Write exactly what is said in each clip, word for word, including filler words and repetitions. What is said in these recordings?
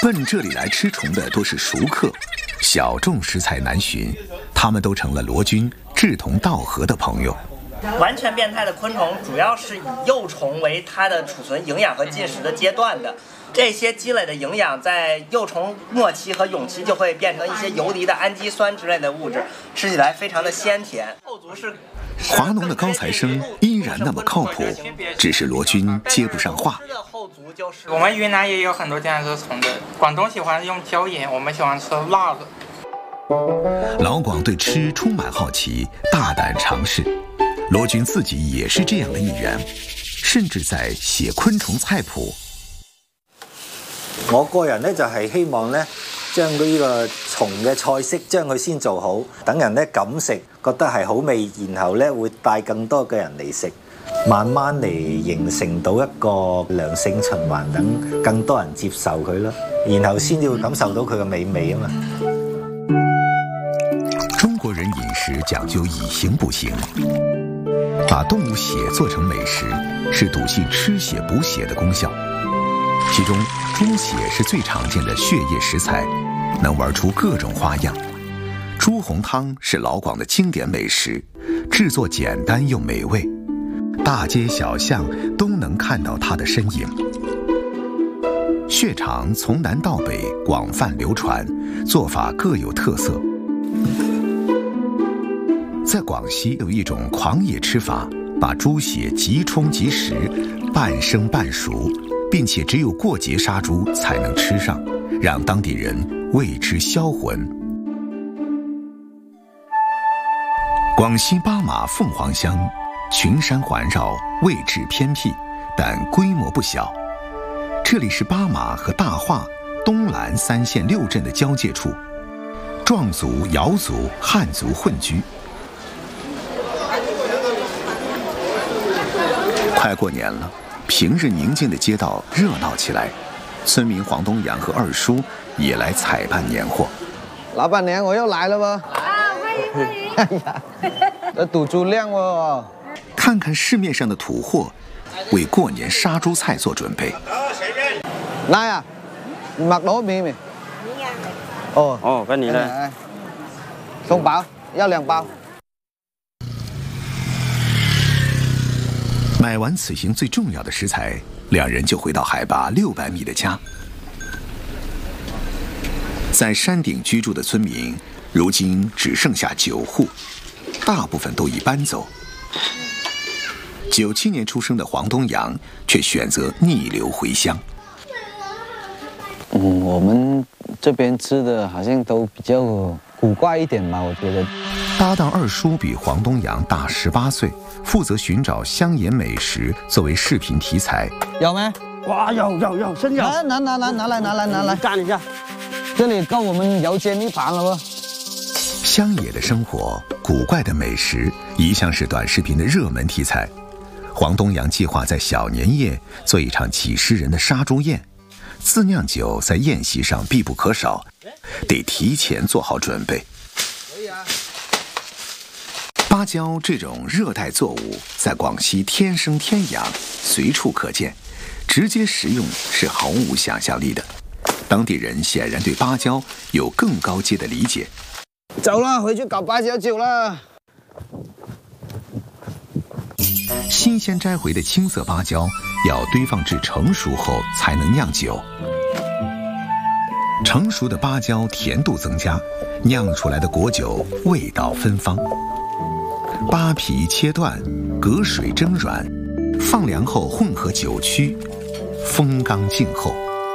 奔这里来吃虫的多是熟客，小众食材难寻，他们都成了罗军志同道合的朋友。 完全变态的昆虫主要是以幼虫为它的储存营养和进食的阶段的，这些积累的营养在幼虫末期和蛹期就会变成一些游离的氨基酸之类的物质，吃起来非常的鲜甜。后足是华农的高材生依然那么靠谱，只是罗军接不上话。 我们云南也有很多这样的虫的，广东喜欢用椒盐，我们喜欢吃辣的。 老广对吃充满好奇，大胆尝試。羅軍自己也是這樣的一員，甚至在寫昆蟲菜譜。 我個人咧就係希望咧，將呢個蟲嘅菜式將佢先做好，等人咧敢食，覺得係好味，然後咧會帶更多嘅人嚟食，慢慢嚟形成到一個良性循環，等更多人接受佢咯，然後先至會感受到佢嘅美味啊嘛。 中國人飲食講究以形補形。把動物血做成美食，是篤信吃血補血的功效。其中，豬血是最常見的血液食材，能玩出各種花樣。豬紅湯是老廣的經典美食，製作簡單又美味，大街小巷都能看到它的身影。血腸從南到北廣泛流傳，做法各有特色。在廣西有一種狂野吃法，把豬血即沖即食，半生半熟，並且只有過節殺豬才能吃上，讓當地人為之銷魂。廣西巴馬鳳凰鄉，群山環繞，位置偏僻，但規模不小。這裡是巴馬和大化、東蘭三縣六鎮的交界處，壯族、瑤族、漢族混居。快過年了，平日寧靜的街道熱鬧起來，村民黃東陽和二叔也來採辦年貨。 老闆娘，我又來了嗎？ 啊，歡迎歡迎！哎呀， 這賭注量哦。 看看市面上的土貨，為過年殺豬菜做準備。 來啊，你mặc đồ mì mì。哦哦，跟你呢？ 送包，要兩包。 買完此行最重要的食材，兩人就回到海拔六百米的家。在山頂居住的村民，如今只剩下九戶，大部分都已搬走。九七年出生的黃東陽卻選擇逆流回鄉。 嗯，我們這邊吃的好像都比較古怪一點嘛，我覺得。 搭檔二叔比黃東陽大十八歲，負責尋找鄉野美食作為視頻題材。 有沒？ 哇，有有有，真有！ 拿拿拿拿拿來拿來拿來， 幹一下。 這裡夠我們油煎一盤了不？ 鄉野的生活，古怪的美食，一向是短視頻的熱門題材。黃東陽計劃在小年夜做一場幾十人的殺豬宴，自釀酒在宴席上必不可少，得提前做好準備。芭蕉這種熱帶作物在廣西天生天養，隨處可見，直接食用是毫無想象力的。當地人顯然對芭蕉有更高階的理解。 走啦，回去搞芭蕉酒啦。 新鮮摘回的青色芭蕉要堆放至成熟後才能釀酒。成熟的芭蕉甜度增加，釀出來的果酒味道芬芳。芭皮切斷，隔水蒸軟，放涼後混合酒曲，風乾靜候。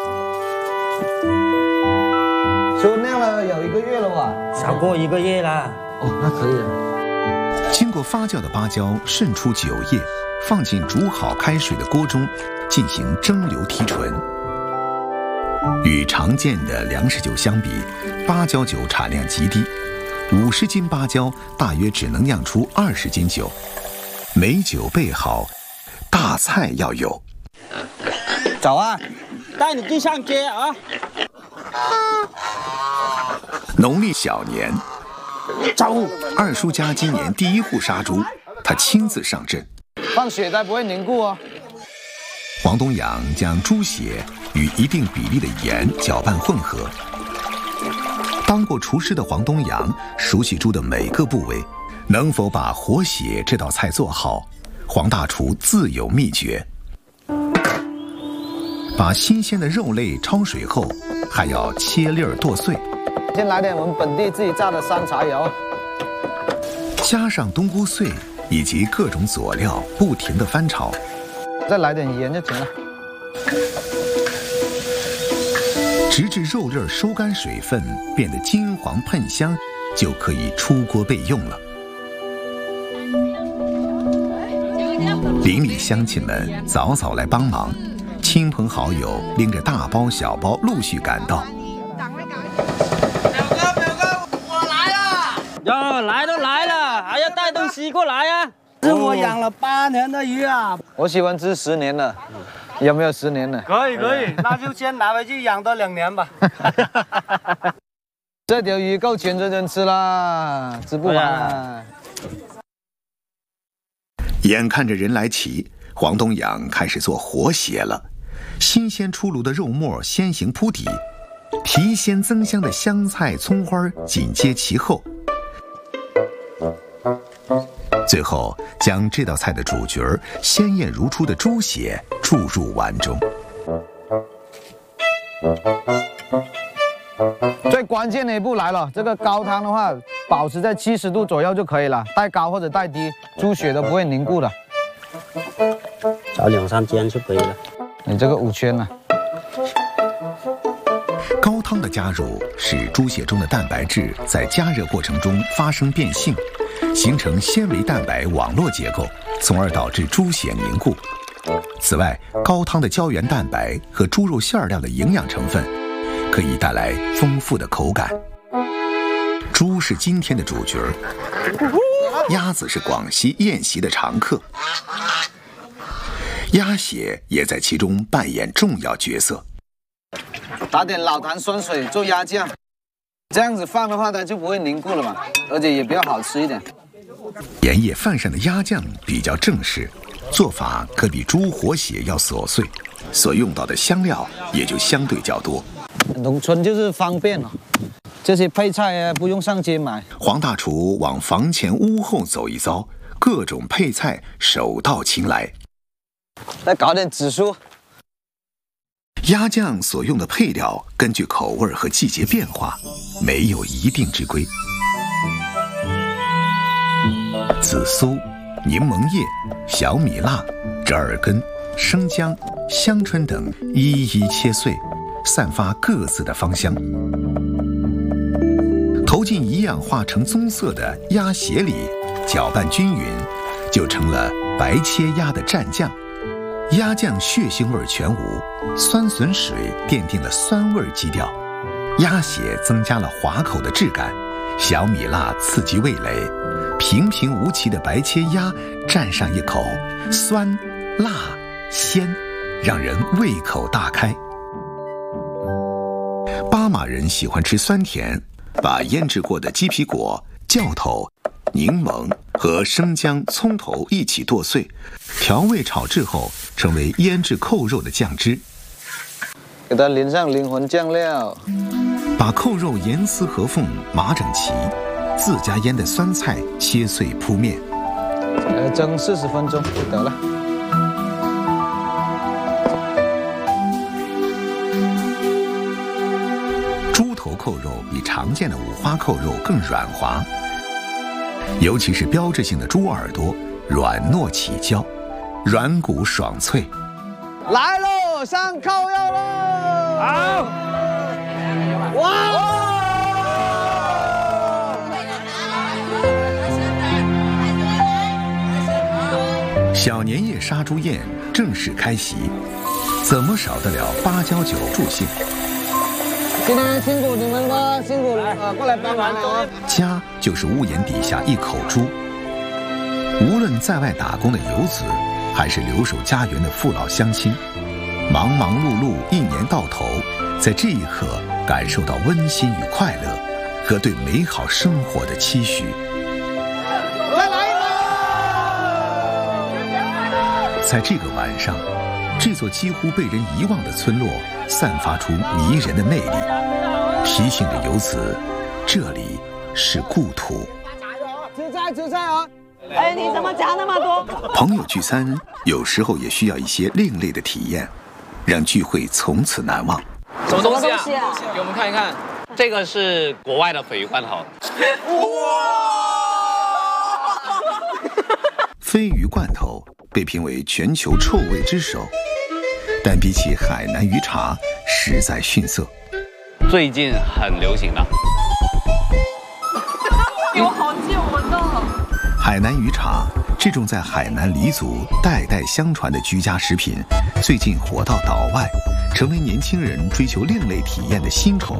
說釀了有一個月了吧？ 超過一個月啦。 哦，那可以了。 經過發酵的芭蕉滲出酒液，放進煮好開水的鍋中，進行蒸餾提純。與常見的糧食酒相比，芭蕉酒產量極低，五十斤芭蕉大約只能釀出二十斤酒。美酒備好，大菜要有。 走啊， 帶你去上街啊！ 農曆小年， 走。 二叔家今年第一戶殺豬，他親自上陣。 放血才不會凝固哦。 黄东阳将猪血与一定比例的盐搅拌混合。当过厨师的黄东阳熟悉猪的每个部位，能否把活血这道菜做好，黄大厨自有秘诀。把新鲜的肉类焯水后，还要切粒儿剁碎。 先来点我们本地自己榨的山茶油， 加上冬菇碎以及各种佐料，不停地翻炒。 再来点盐就行了。 直至肉粒收干水分，变得金黄喷香，就可以出锅备用了。邻里乡亲们早早来帮忙，亲朋好友拎着大包小包陆续赶到。 表哥，表哥，我来了！哟，来都来了，还要带东西过来呀、啊？是我养了八年的鱼啊！ 我喜欢吃十年了，有没有十年了？ 可以可以，那就先拿回去养多两年吧。 这条鱼够全村人吃啦，吃不完啊！ 眼看着人来齐，黄东阳开始做活血了。新鲜出炉的肉末先行铺底，提鲜增香的香菜、葱花紧接其后。最后将这道菜的主角鲜艳如初的猪血注入碗中。 最关键的一步来了，这个高汤的话，保持在七十度左右就可以了，带高或者带低，猪血都不会凝固的。 找两三间就可以了。 你这个五圈呢？ 高汤的加入使猪血中的蛋白质在加热过程中发生变性，形成纤维蛋白网络结构，从而导致猪血凝固。此外，高汤的胶原蛋白和猪肉馅料的营养成分可以带来丰富的口感。猪是今天的主角，鸭子是广西宴席的常客，鸭血也在其中扮演重要角色。 打点老坛酸水做鸭酱，这样子放的话它就不会凝固了嘛，而且也比较好吃一点。 盐业饭上的鸭酱比较正式，做法可比猪活血要琐碎，所用到的香料也就相对较多。 农村就是方便了，这些配菜啊不用上街买。 黄大厨往房前屋后走一遭，各种配菜手到擒来。 再搞点紫苏。 鸭酱所用的配料根据口味和季节变化，没有一定之规。紫苏、柠檬叶、小米辣、折耳根、生姜、香椿等一一切碎，散发各自的芳香。投进一氧化成棕色的鸭血里，搅拌均匀，就成了白切鸭的蘸酱。鸭酱血腥味全无，酸笋水奠定了酸味基调，鸭血增加了滑口的质感，小米辣刺激味蕾，平平无奇的白切鸭蘸上一口，酸、辣、鲜，让人胃口大开。巴马人喜欢吃酸甜，把腌制过的鸡皮果、酵头、柠檬和生姜、葱头一起剁碎，调味炒制后成为腌制扣肉的酱汁。 给它淋上灵魂酱料， 把扣肉严丝合缝码整齐，自家腌的酸菜切碎铺面， 呃，蒸四十分钟就得了。 猪头扣肉比常见的五花扣肉更软滑，尤其是标志性的猪耳朵，软糯起焦，软骨爽脆。 来喽，上扣肉喽！ 好，哇！ 小年夜杀猪宴正式开席，怎么少得了八交酒助兴？ 今天辛苦你们了，辛苦了，呃，过来帮忙啊！ 家就是屋檐底下一口猪。无论在外打工的游子，还是留守家园的父老乡亲，忙忙碌碌一年到头，在这一刻感受到温馨与快乐，和对美好生活的期许。在这个晚上， 这座几乎被人遗忘的村落散发出迷人的魅力，提醒着游子，这里是故土。 吃菜吃菜啊！ 哎，你怎么夹那么多？ 朋友聚餐有时候也需要一些另类的体验，让聚会从此难忘。 什么东西啊？ 什么东西啊？ 给我们看一看，这个是国外的鲱鱼罐头。 鲱鱼罐头被评为全球臭味之首，但比起海南鱼茶，实在逊色。 最近很流行的。 有好久闻到。 海南鱼茶这种在海南黎族代代相传的居家食品，最近火到岛外，成为年轻人追求另类体验的新宠。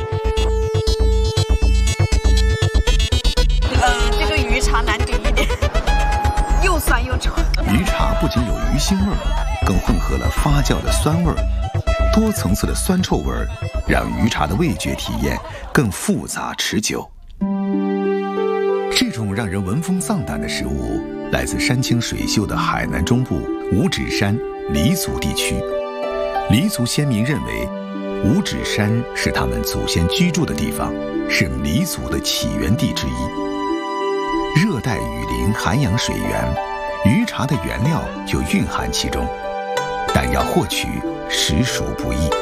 呃，这个鱼茶难顶一点，又酸又臭。 鱼茶不仅有鱼腥味儿，更混合了发酵的酸味儿，多层次的酸臭味儿，让鱼茶的味觉体验更复杂持久。这种让人闻风丧胆的食物，来自山清水秀的海南中部五指山黎族地区。黎族先民认为，五指山是他们祖先居住的地方，是黎族的起源地之一。热带雨林涵养水源，鱼茶的原料就蕴含其中，但要获取实属不易。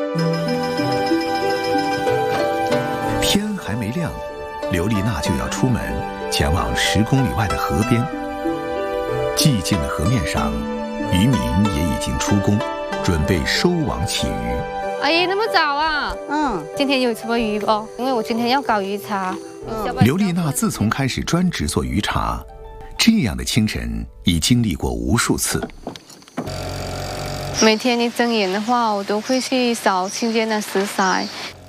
天还没亮，刘丽娜就要出门，前往十公里外的河边。寂静的河面上，渔民也已经出工，准备收网起鱼。 阿姨那么早啊？嗯，今天有什么鱼哦？因为我今天要搞鱼茶。嗯、 刘丽娜自从开始专职做鱼茶，这样的清晨已经历过无数次。 每天一睁眼的话，我都会去找新鲜的食材。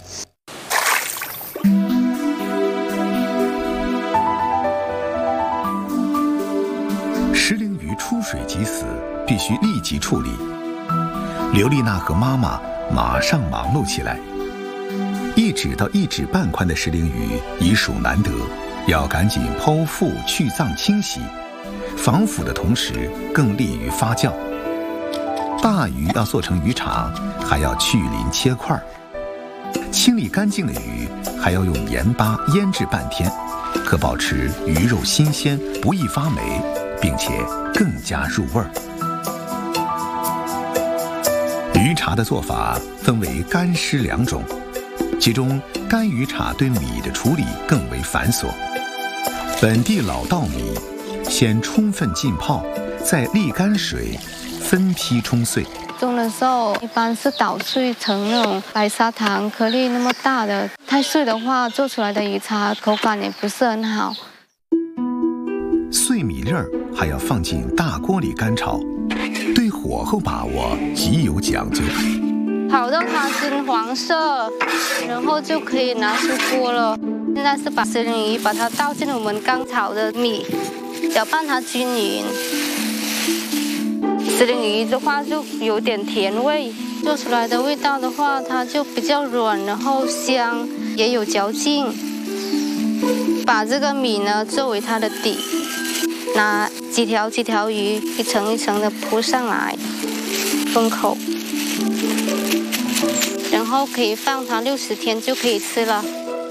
石鲢鱼出水即死，必须立即处理。刘丽娜和妈妈马上忙碌起来。一指到一指半宽的石鲢鱼已属难得，要赶紧剖腹去脏清洗，防腐的同时更利于发酵。大鱼要做成鱼茶，还要去鳞切块。清理干净的鱼还要用盐巴腌制半天，可保持鱼肉新鲜，不易发霉，并且更加入味儿。鱼茶的做法分为干湿两种，其中干鱼茶对米的处理更为繁琐。本地老稻米先充分浸泡，再沥干水，分批冲碎。 种的时候一般是捣碎成那种白砂糖颗粒那么大的，太碎的话做出来的鱼茶口感也不是很好。 碎米粒儿还要放进大锅里干炒，对火候把握极有讲究。 炒到它金黄色，然后就可以拿出锅了。现在是把石鲢鱼把它倒进我们刚炒的米，搅拌它均匀。石鲢鱼的话就有点甜味，做出来的味道的话，它就比较软，然后香，也有嚼劲。把这个米呢作为它的底，拿几条几条鱼一层一层的铺上来，封口。然后可以放它六十天就可以吃了。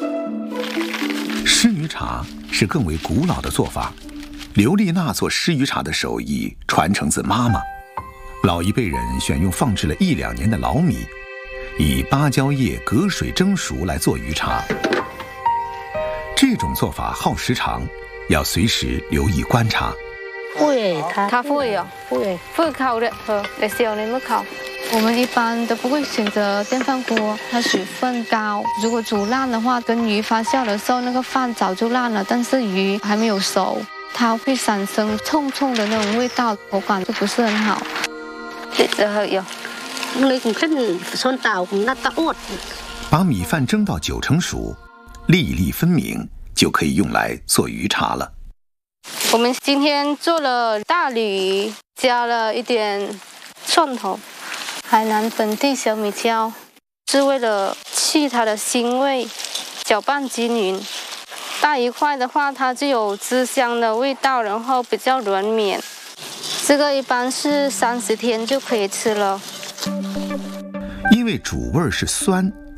湿鱼茶是更为古老的做法，刘丽娜做湿鱼茶的手艺传承自妈妈。老一辈人选用放置了一两年的老米，以芭蕉叶隔水蒸熟来做鱼茶。这种做法耗时长，要随时留意观察。 会，它会哦，会会烤的，呵，来小你们烤。我们一般都不会选择电饭锅，它水分高，如果煮烂的话，跟鱼发酵的时候，那个饭早就烂了，但是鱼还没有熟，它会产生冲冲的那种味道，口感就不是很好。这这有， 你cũng khinh son tàu cũng nát tao。 把米饭蒸到九成熟，粒粒分明，就可以用来做鱼茶了。 我们今天做了大鲤鱼，加了一点蒜头。海南本地小米椒是为了去它的腥味，搅拌均匀。大一块的话，它就有汁香的味道，然后比较软绵。 这个一般是三十天就可以吃了。 因为主味是酸，